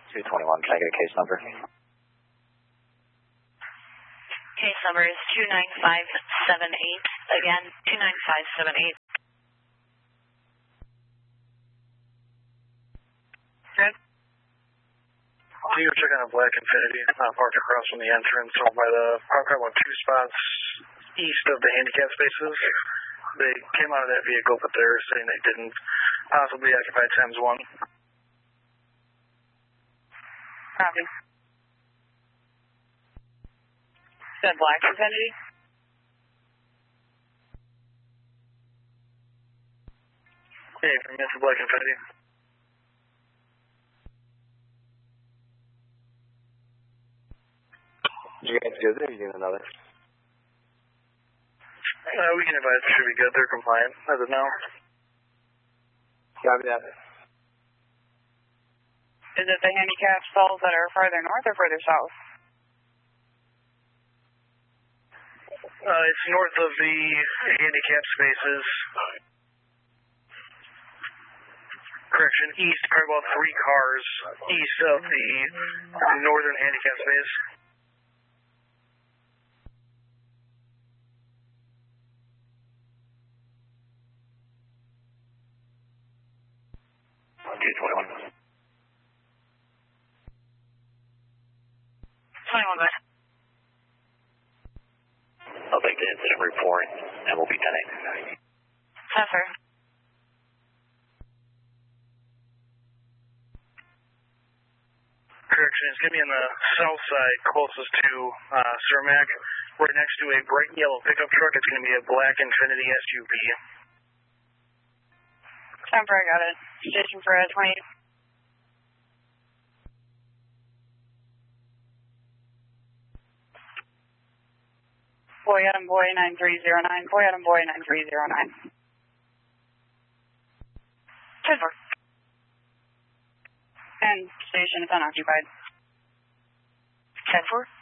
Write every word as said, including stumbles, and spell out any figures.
two twenty-one, can I get a case number? Case number is two nine five seven eight. Again, two nine five seven eight. Okay. So you're checking a black Infiniti, uh, parked across from the entrance or by the park about two spots east of the handicap spaces. They came out of that vehicle, but they're saying they didn't possibly occupy Thames one. Copy. Said black Infiniti? Hey, from Mister Black Infiniti. Did you guys go there or you get another? Uh, we can advise it should be good. They're compliant as of now. Copy that. Is it the handicap stalls that are further north or further south? Uh, it's north of the handicap spaces. Correction, east, probably about three cars east of the northern handicap space. two twenty-one. twenty-one, bud. I'll take the incident report and we'll be ten eight. Yes, sir. Correction, it's going to be on the south side closest to uh, Cermak, right next to a bright yellow pickup truck. It's going to be a black Infiniti S U V. Temper, I got it. Station for uh, twenty-eight. Boy Adam Boy nine three zero nine. Boy Adam Boy nine three zero nine. ten four. And station is unoccupied. ten four.